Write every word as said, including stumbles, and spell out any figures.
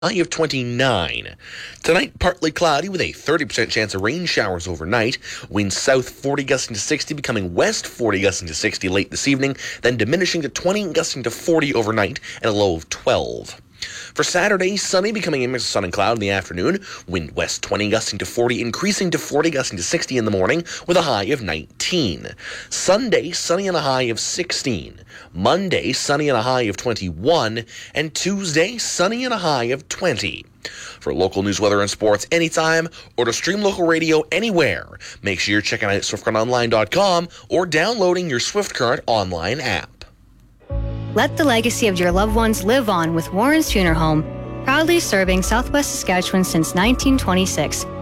high of twenty-nine. Tonight, partly cloudy with a thirty percent chance of rain showers overnight. Winds south forty gusting to sixty, becoming west forty gusting to sixty late this evening, then diminishing to twenty gusting to forty overnight and a low of twelve. For Saturday, sunny, becoming a mix of sun and cloud in the afternoon. Wind west twenty gusting to forty, increasing to forty gusting to sixty in the morning with a high of nineteen. Sunday, sunny and a high of sixteen. Monday, sunny and a high of twenty-one. And Tuesday, sunny and a high of twenty. For local news, weather, and sports anytime, or to stream local radio anywhere, make sure you're checking out swift current online dot com or downloading your Swift Current online app. Let the legacy of your loved ones live on with Warren's Funeral Home, proudly serving Southwest Saskatchewan since nineteen twenty-six.